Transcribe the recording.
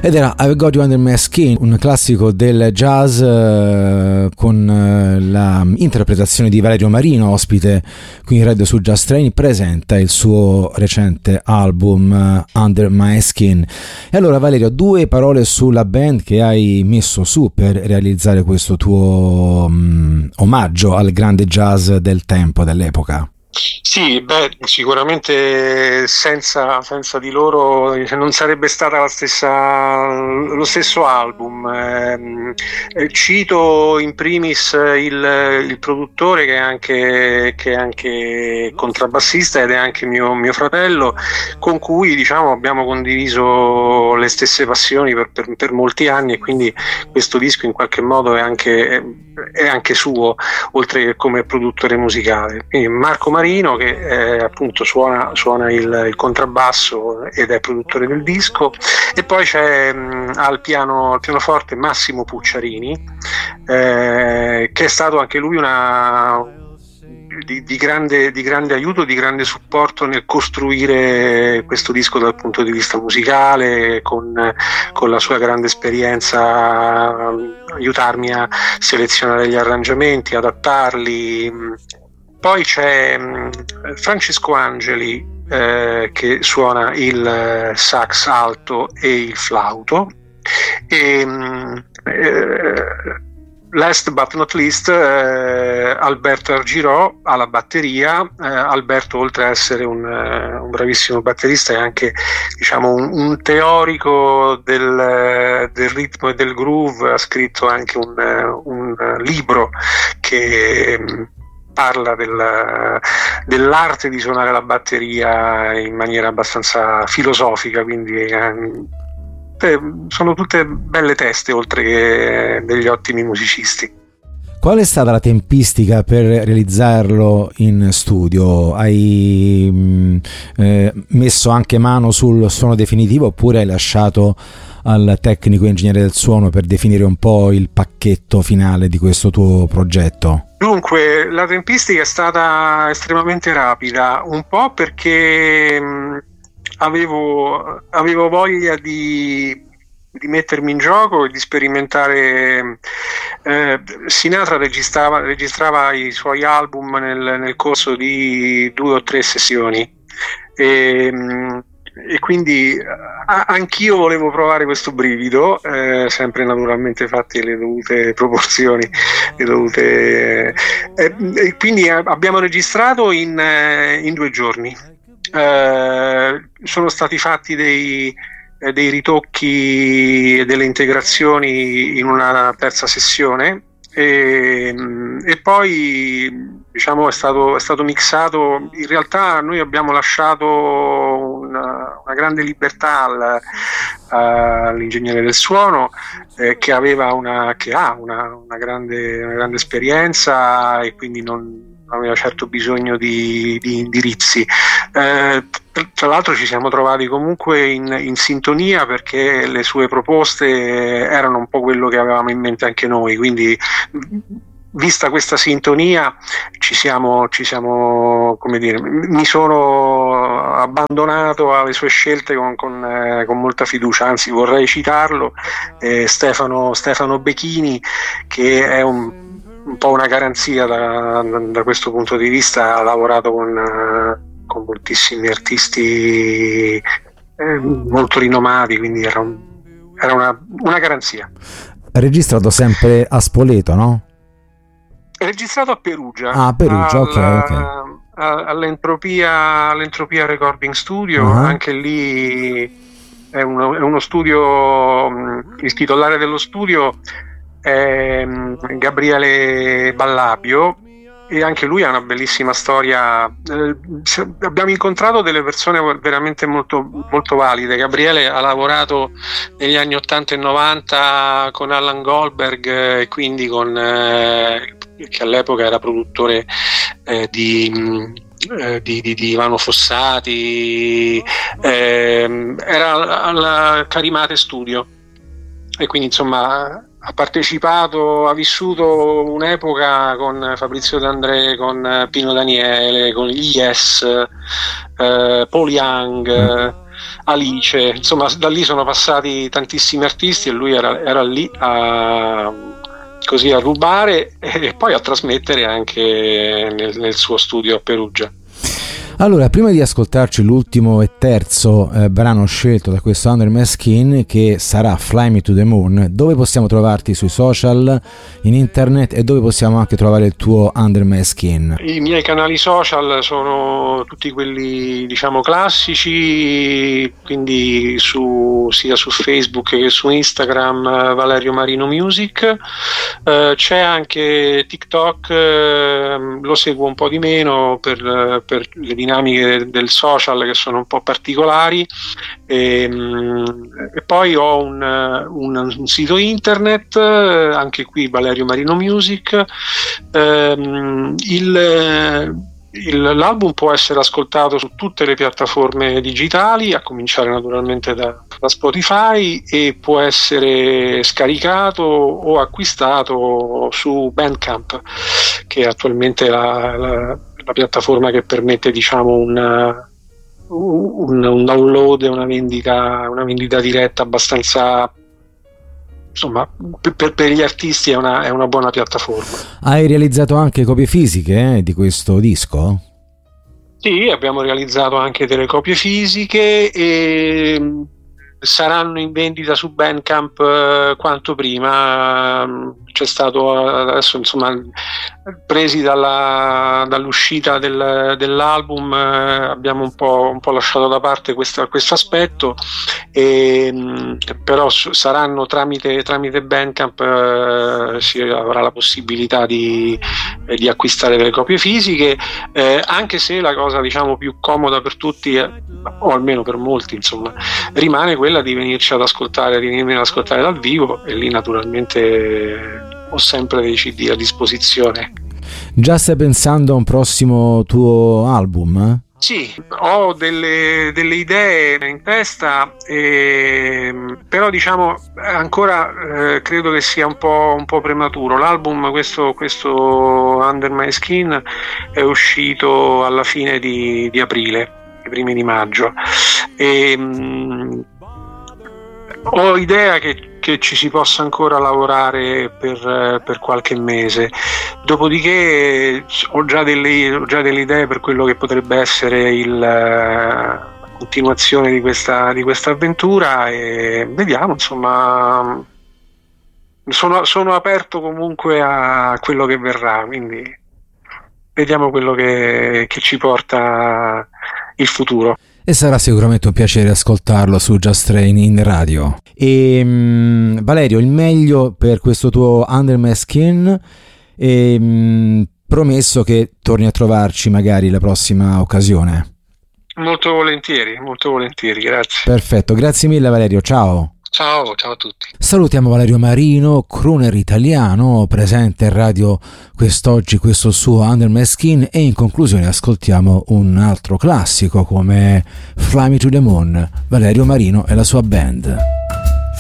Ed era I've Got You Under My Skin, un classico del jazz con la interpretazione di Valerio Marino, ospite qui in Radio su Jazz Train. Presenta il suo recente album Under My Skin. E allora Valerio, due parole sulla band che hai messo su per realizzare questo tuo omaggio al grande jazz del tempo, dell'epoca. Sì, sicuramente senza di loro non sarebbe stata lo stesso album. Cito in primis il produttore che è anche contrabbassista ed è anche mio fratello, con cui diciamo abbiamo condiviso le stesse passioni per molti anni, e quindi questo disco in qualche modo è anche suo, oltre che come produttore musicale. Quindi Marco Marino, che appunto suona il contrabbasso ed è produttore del disco, e poi c'è al pianoforte Massimo Pucciarini, che è stato anche lui di grande aiuto, di grande supporto nel costruire questo disco dal punto di vista musicale, con la sua grande esperienza, aiutarmi a selezionare gli arrangiamenti, adattarli. Poi c'è Francesco Angeli, che suona il sax alto e il flauto, e last but not least Alberto Argirò alla batteria. Alberto, oltre a essere un bravissimo batterista, è anche diciamo un teorico del ritmo e del groove. Ha scritto anche un libro che parla dell'arte di suonare la batteria in maniera abbastanza filosofica, quindi sono tutte belle teste, oltre che degli ottimi musicisti. Qual è stata la tempistica per realizzarlo in studio? Hai messo anche mano sul suono definitivo, oppure hai lasciato al tecnico ingegnere del suono per definire un po' il pacchetto finale di questo tuo progetto? Dunque, la tempistica è stata estremamente rapida, un po' perché avevo voglia di mettermi in gioco e di sperimentare. Sinatra registrava i suoi album nel corso di 2 o 3 sessioni, e quindi anch'io volevo provare questo brivido, sempre naturalmente fatti le dovute proporzioni, e quindi abbiamo registrato in 2 giorni. Sono stati fatti dei ritocchi e delle integrazioni in una terza sessione, e poi diciamo è stato mixato. In realtà noi abbiamo lasciato una grande libertà all'ingegnere del suono, che ha una grande esperienza, e quindi non aveva certo bisogno di indirizzi. Tra l'altro ci siamo trovati comunque in sintonia, perché le sue proposte erano un po' quello che avevamo in mente anche noi, quindi vista questa sintonia ci siamo come dire, mi sono abbandonato alle sue scelte con molta fiducia. Anzi, vorrei citarlo, Stefano Bechini, che è un po' una garanzia da questo punto di vista. Ha lavorato con moltissimi artisti molto rinomati, quindi era una garanzia. Registrato sempre a Spoleto, no? Registrato a Perugia. Ah, Perugia, ok. All'Entropia Recording Studio. Anche lì è uno studio, il titolare dello studio è Gabriele Ballabio, e anche lui ha una bellissima storia. Abbiamo incontrato delle persone veramente molto, molto valide. Gabriele ha lavorato negli anni 80 e 90 con Alan Goldberg, e quindi che all'epoca era produttore di Ivano Fossati, era alla Carimate Studio, e quindi insomma ha partecipato, ha vissuto un'epoca con Fabrizio D'André, con Pino Daniele, con gli Yes, Paul Young, Alice, insomma da lì sono passati tantissimi artisti e lui era lì così a rubare e poi a trasmettere anche nel suo studio a Perugia. Allora, prima di ascoltarci l'ultimo e terzo brano scelto da questo Under My Skin, che sarà Fly Me to the Moon, dove possiamo trovarti sui social, in internet, e dove possiamo anche trovare il tuo Under My Skin? I miei canali social sono tutti quelli, diciamo, classici, quindi sia su Facebook che su Instagram, Valerio Marino Music. C'è anche TikTok, lo seguo un po' di meno per le dinamiche del social che sono un po' particolari, e poi ho un sito internet, anche qui Valerio Marino Music. L'album può essere ascoltato su tutte le piattaforme digitali, a cominciare naturalmente da Spotify, e può essere scaricato o acquistato su Bandcamp, che è attualmente la piattaforma che permette, diciamo, un download e una vendita diretta abbastanza, insomma, per gli artisti è una buona piattaforma. Hai realizzato anche copie fisiche di questo disco? Sì, abbiamo realizzato anche delle copie fisiche e saranno in vendita su Bandcamp quanto prima. C'è stato adesso, insomma, presi dall'uscita dell'album, abbiamo un po' lasciato da parte questo aspetto, però saranno tramite Bandcamp, si avrà la possibilità di acquistare delle copie fisiche, anche se la cosa, diciamo, più comoda per tutti, o almeno per molti, insomma, rimane quella di venirmi ad ascoltare dal vivo, e lì naturalmente ho sempre dei CD a disposizione. Già stai pensando a un prossimo tuo album? Sì, ho delle idee in testa, però, diciamo, ancora credo che sia un po' prematuro. L'album, questo Under My Skin, è uscito alla fine di aprile, i primi di maggio, e ho idea che ci si possa ancora lavorare per qualche mese. Dopodiché ho già delle idee per quello che potrebbe essere la continuazione di questa avventura, e vediamo, insomma, sono aperto comunque a quello che verrà, quindi vediamo quello che ci porta il futuro. E sarà sicuramente un piacere ascoltarlo su Just Train in radio. E Valerio, il meglio per questo tuo Under My Skin, e promesso che torni a trovarci magari la prossima occasione. Molto volentieri, grazie. Perfetto, grazie mille Valerio, ciao. Ciao a tutti. Salutiamo Valerio Marino, crooner italiano, presente in radio quest'oggi, questo suo Under My Skin, e in conclusione ascoltiamo un altro classico come Fly Me to the Moon, Valerio Marino e la sua band.